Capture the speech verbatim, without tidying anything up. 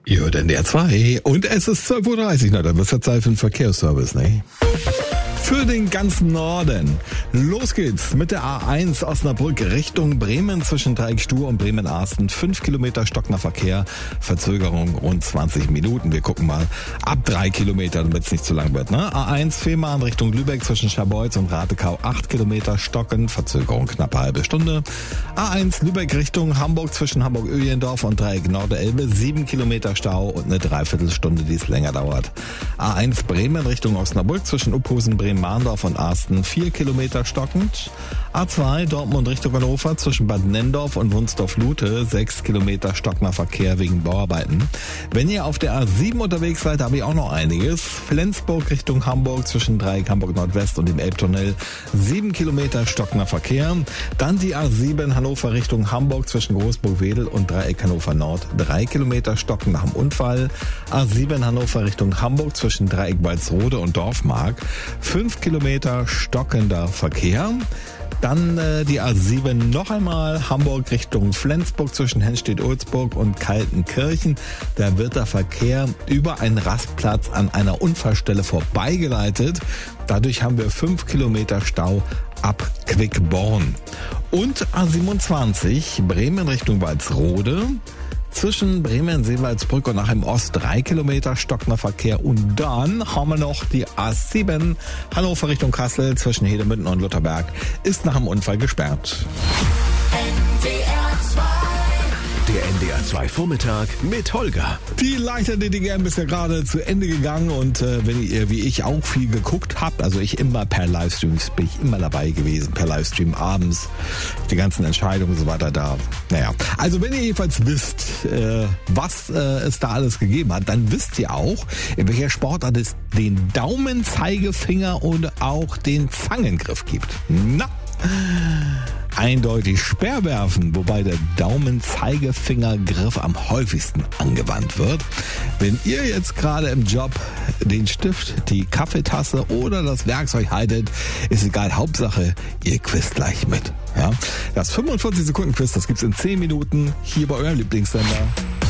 Ihr hört N D R zwei und es ist zwölf Uhr dreißig, na dann wird es ja Zeit für den Verkehrsservice, ne? Für den ganzen Norden. Los geht's mit der A eins Osnabrück Richtung Bremen zwischen Dreieckstuhr und Bremen-Arsten. Fünf Kilometer stockender Verkehr, Verzögerung rund zwanzig Minuten. Wir gucken mal ab drei Kilometer, damit es nicht zu lang wird. Ne? A eins Fehmarn Richtung Lübeck zwischen Scharbeutz und Ratekau. Acht Kilometer stocken, Verzögerung knapp eine halbe Stunde. A eins Lübeck Richtung Hamburg zwischen Hamburg-Öhlendorf und Dreieck Norderelbe. Sieben Kilometer Stau und eine Dreiviertelstunde, die es länger dauert. A eins Bremen Richtung Osnabrück zwischen Uphusen, Bremen, Mahndorf und Arsten, vier Kilometer stockend. A zwei Dortmund Richtung Hannover zwischen Bad Nendorf und Wunsdorf-Lute, sechs Kilometer stockender Verkehr wegen Bauarbeiten. Wenn ihr auf der A sieben unterwegs seid, habe ich auch noch einiges. Flensburg Richtung Hamburg zwischen Dreieck Hamburg Nordwest und dem Elbtunnel, sieben Kilometer stockender Verkehr. Dann die A sieben Hannover Richtung Hamburg zwischen Großburg-Wedel und Dreieck Hannover Nord, drei Kilometer stocken nach dem Unfall. A sieben Hannover Richtung Hamburg zwischen Dreieck Walsrode und Dorfmark, fünf Kilometer stockender Verkehr. Dann äh, die A sieben noch einmal Hamburg Richtung Flensburg zwischen Henstedt-Ulzburg und Kaltenkirchen. Da wird der Verkehr über einen Rastplatz an einer Unfallstelle vorbeigeleitet. Dadurch haben wir fünf Kilometer Stau ab Quickborn. Und A siebenundzwanzig Bremen Richtung Walsrode. Zwischen Bremen, Seewaldsbrück und Nachheim Ost drei Kilometer stockender Verkehr. Und dann haben wir noch die A sieben Hannover Richtung Kassel zwischen Hedemünden und Lutherberg. Ist nach dem Unfall gesperrt. N D R zwei. Der N D R zwei Vormittag mit Holger. Die Leichtathletik ist ja gerade zu Ende gegangen und äh, wenn ihr wie ich auch viel geguckt habt, also ich immer per Livestream, bin ich immer dabei gewesen, per Livestream abends, die ganzen Entscheidungen und so weiter da. Naja, also wenn ihr jedenfalls wisst, äh, was äh, es da alles gegeben hat, dann wisst ihr auch, in welcher Sportart es den Daumenzeigefinger und auch den Zangengriff gibt. Na? Eindeutig Speerwerfen, wobei der Daumenzeigefingergriff am häufigsten angewandt wird. Wenn ihr jetzt gerade im Job den Stift, die Kaffeetasse oder das Werkzeug haltet, ist egal, Hauptsache, ihr quizt gleich mit. Ja? Das fünfundvierzig Sekunden Quiz, das gibt's in zehn Minuten hier bei eurem Lieblingssender.